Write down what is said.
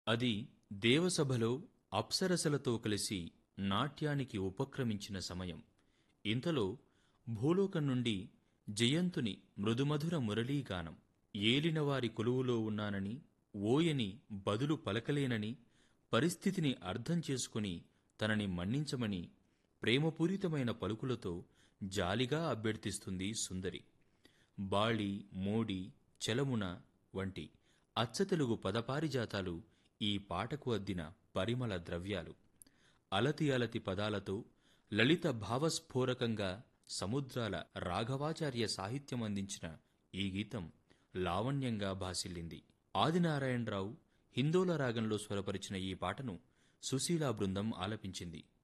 అది దేవసభలో అప్సరసలతో కలిసి నాట్యానికి ఉపక్రమించిన సమయం. ఇంతలో భూలోకం నుండి జయంతుని మృదుమధుర మురళీగానం. ఏలినవారి కొలువులో ఉన్నానని, ఓయని బదులు పలకలేనని, పరిస్థితిని అర్థం చేసుకుని తనని మన్నించమని ప్రేమపూరితమైన పలుకులతో జాలిగా అభ్యర్థిస్తుంది సుందరి. బాళి, మోడి, చలమున వంటి అచ్చతెలుగు పదపారిజాతాలు ఈ పాటకు అద్దిన పరిమళ ద్రవ్యాలు. అలతి అలతి పదాలతో లలిత భావస్ఫోరకంగా సముద్రాల రాఘవాచార్య సాహిత్యం అందించిన ఈ గీతం లావణ్యంగా భాసిల్లింది. ఆదినారాయణరావు హిందోల రాగంలో స్వరపరిచిన ఈ పాటను సుశీలా బృందం ఆలపించింది.